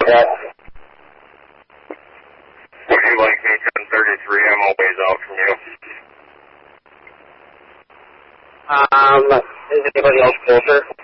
that. Would you like me 1033? I'm always out from you. Is anybody else closer?